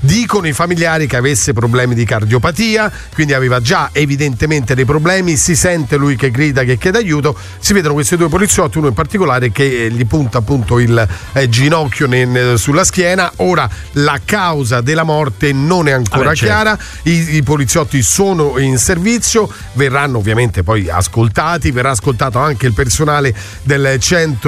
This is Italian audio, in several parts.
Dicono i familiari che avesse problemi di cardiopatia, quindi aveva già evidentemente dei problemi. Si sente lui che grida, che chiede aiuto. Si vedono questi due poliziotti, uno in particolare che gli punta appunto il ginocchio sulla schiena. Ora la causa della morte non è ancora chiara. I poliziotti sono in servizio, verranno ovviamente poi ascoltati, verrà ascoltato anche il personale del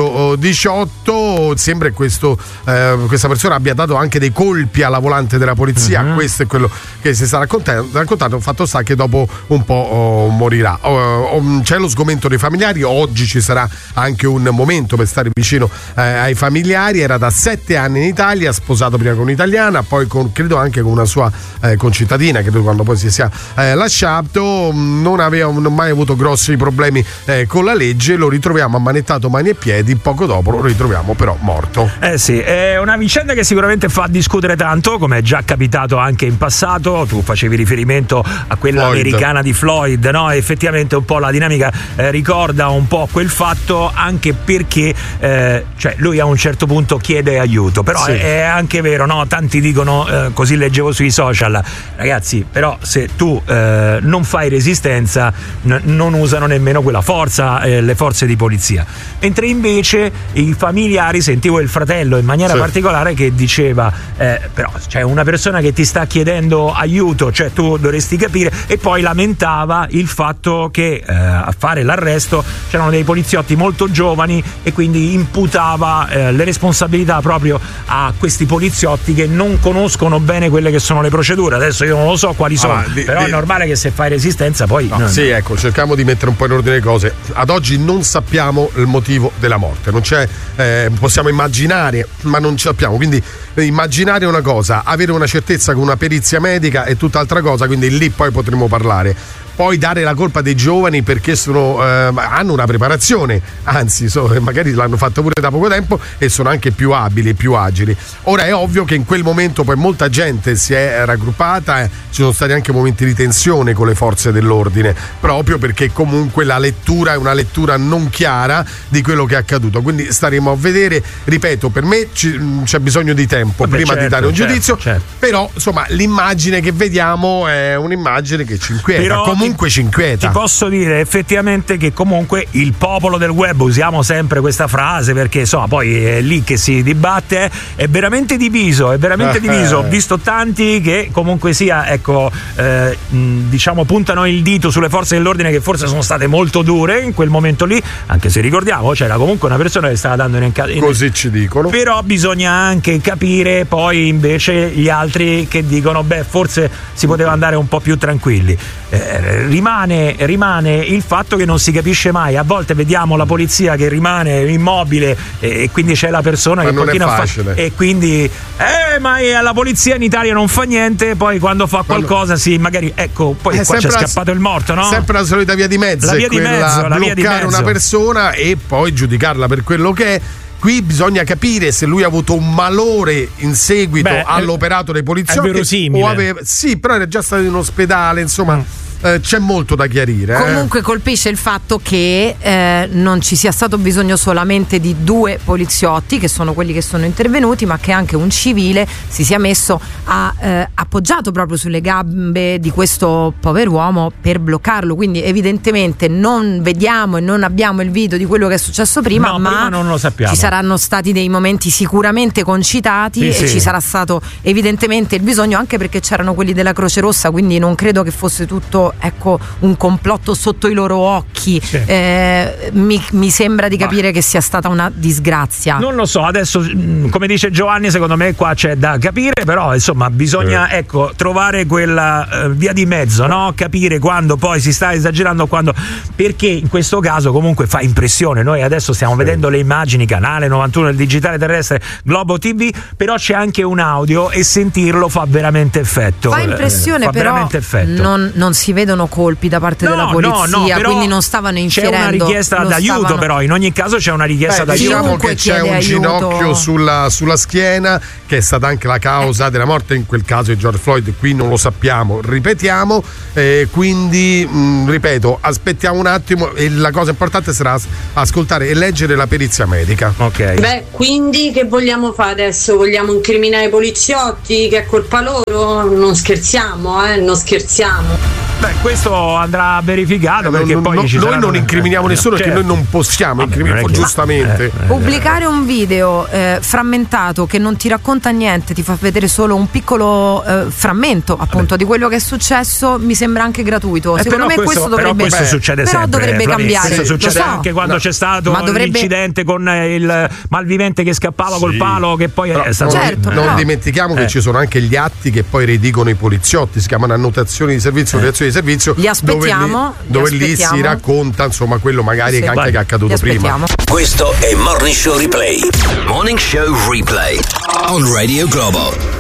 118. Sembra che questa persona abbia dato anche dei colpi alla volante della polizia. Questo è quello che si sta raccontando. Fatto sta che dopo un po' morirà. C'è lo sgomento dei familiari. Oggi ci sarà anche un momento per stare vicino ai familiari. Era da 7 anni in Italia, sposato prima con un'italiana, poi credo anche con una sua concittadina, credo, quando poi si sia lasciato. Non aveva mai avuto grossi problemi con la legge. Lo ritroviamo ammanettato mani e piedi, poco dopo lo ritroviamo però morto. Sì, è una vicenda che sicuramente fa discutere tanto, come è già capitato anche in passato. Tu facevi riferimento a quella americana di Floyd, no? Effettivamente un po' la dinamica ricorda un po' quel fatto, anche perché cioè lui a un certo punto chiede aiuto, però è anche vero, no? Tanti dicono, così leggevo sui social, ragazzi, però se tu non fai resistenza non usano nemmeno quella forza le forze di polizia, mentre invece i familiari, sentivo il fratello in maniera particolare che diceva però c'è una persona che ti sta chiedendo aiuto, cioè tu dovresti capire, e poi lamentava il fatto che a fare l'arresto c'erano dei poliziotti molto giovani e quindi imputava le responsabilità proprio a questi poliziotti che non conoscono bene quelle che sono le procedure. Adesso io non lo so quali sono, però è normale che se fai resistenza poi ecco, cerchiamo di mettere un po' in ordine le cose. Ad oggi non sappiamo il motivo della morte, non c'è, possiamo immaginare ma non sappiamo, quindi immaginare è una cosa, avere una certezza con una perizia medica è tutt'altra cosa, quindi lì poi potremo parlare. Poi dare la colpa dei giovani perché hanno una preparazione, anzi magari l'hanno fatto pure da poco tempo e sono anche più abili e più agili. Ora è ovvio che in quel momento poi molta gente si è raggruppata, ci sono stati anche momenti di tensione con le forze dell'ordine, proprio perché comunque la lettura è una lettura non chiara di quello che è accaduto, quindi staremo a vedere. Ripeto, per me c'è bisogno di tempo prima di dare un giudizio, però insomma l'immagine che vediamo è un'immagine che ci inquieta, però comunque ci inquieta. Ti posso dire effettivamente che comunque il popolo del web, usiamo sempre questa frase perché insomma poi è lì che si dibatte, è veramente diviso, Ho visto tanti che comunque sia, ecco, diciamo puntano il dito sulle forze dell'ordine che forse sono state molto dure in quel momento lì, anche se ricordiamo c'era comunque una persona che stava dando così ci dicono, però bisogna anche capire poi invece gli altri che dicono forse si poteva andare un po' più tranquilli. Rimane il fatto che non si capisce mai, a volte vediamo la polizia che rimane immobile e quindi c'è la persona ma che continua a fare, e quindi ma la polizia in Italia non fa niente, poi quando fa qualcosa magari ecco poi qua c'è scappato il morto, no? Sempre la solita via di mezzo, bloccare una persona e poi giudicarla per quello che è. Qui bisogna capire se lui ha avuto un malore in seguito all'operato dei poliziotti, è verosimile. Sì, però era già stato in ospedale, insomma. C'è molto da chiarire. Comunque colpisce il fatto che non ci sia stato bisogno solamente di 2 poliziotti, che sono quelli che sono intervenuti, ma che anche un civile si sia messo appoggiato proprio sulle gambe di questo pover'uomo per bloccarlo. Quindi evidentemente non vediamo e non abbiamo il video di quello che è successo prima, ma prima non lo sappiamo. Ci saranno stati dei momenti sicuramente concitati e ci sarà stato evidentemente il bisogno, anche perché c'erano quelli della Croce Rossa, quindi non credo che fosse tutto un complotto sotto i loro occhi. Mi sembra di capire che sia stata una disgrazia. Non lo so, adesso come dice Giovanni, secondo me qua c'è da capire, però insomma bisogna trovare quella via di mezzo, no? Capire quando poi si sta esagerando, perché in questo caso comunque fa impressione. Noi adesso stiamo vedendo le immagini, canale 91 del digitale terrestre, Globo TV, però c'è anche un audio e sentirlo fa veramente effetto. Fa impressione, però veramente effetto. Non si vedono colpi da parte della polizia, quindi non stavano infierendo. C'è una richiesta d'aiuto, però in ogni caso c'è una richiesta d'aiuto. Diciamo che c'è un ginocchio sulla schiena, che è stata anche la causa della morte in quel caso di George Floyd. Qui non lo sappiamo, ripetiamo, quindi ripeto, aspettiamo un attimo e la cosa importante sarà ascoltare e leggere la perizia medica. Ok. Beh, quindi che vogliamo fare adesso? Vogliamo incriminare i poliziotti, che è colpa loro? Non scherziamo, non scherziamo. Beh, questo andrà verificato perché poi noi non incriminiamo nessuno, perché noi non possiamo incriminare, giustamente. Pubblicare un video frammentato che non ti racconta niente, ti fa vedere solo un piccolo frammento appunto di quello che è successo, mi sembra anche gratuito. Secondo me questo dovrebbe, questo succede sempre, dovrebbe cambiare. Questo succede anche quando c'è stato l'incidente con il malvivente che scappava col palo, che poi è stato. Non dimentichiamo che ci sono anche gli atti che poi redicono i poliziotti, si chiamano annotazioni di servizio, reazioni di servizio, li aspettiamo, dove lì si racconta insomma quello magari che anche che è accaduto prima. Questo è Morning Show Replay on Radio Globo.